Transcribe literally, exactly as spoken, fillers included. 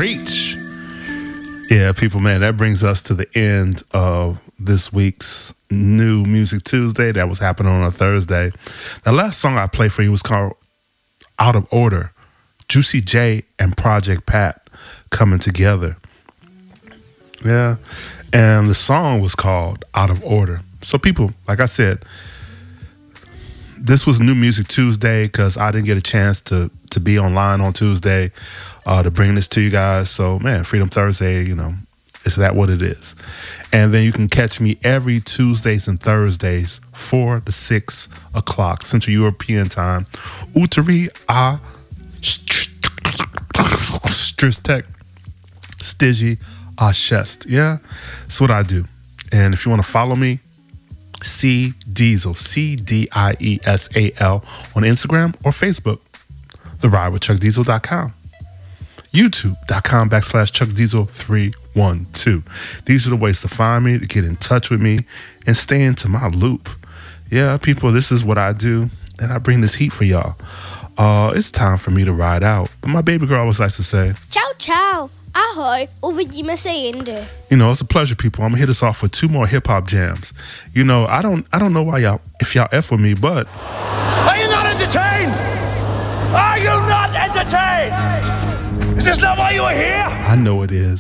Preach. Yeah, people, man, that brings us to the end of this week's New Music Tuesday that was happening on a Thursday. The last song I played for you was called Out of Order. Juicy J and Project Pat coming together. Yeah. And the song was called Out of Order. So people, like I said, this was New Music Tuesday because I didn't get a chance to to be online on Tuesday uh, to bring this to you guys. So, man, Freedom Thursday, you know, is that what it is? And then you can catch me every Tuesdays and Thursdays, four to six o'clock Central European time. Utari a Stristek Stigi a Shest. Yeah, that's what I do. And if you want to follow me, C Diesel, C D I E S A L on Instagram or Facebook. The Ride with Chuck Diesel dot com. YouTube.com backslash Chuck Diesel three one two. These are the ways to find me, to get in touch with me, and stay into my loop. Yeah, people, this is what I do, and I bring this heat for y'all. Uh, it's time for me to ride out. But my baby girl always likes to say, Ciao, ciao. Ahoj, uvidíme se jinde. You know, it's a pleasure, people. I'm gonna hit us off with two more hip hop jams. You know, I don't I don't know why y'all, if y'all F with me, but are you not entertained? Are you not entertained? Is this not why you are here? I know it is.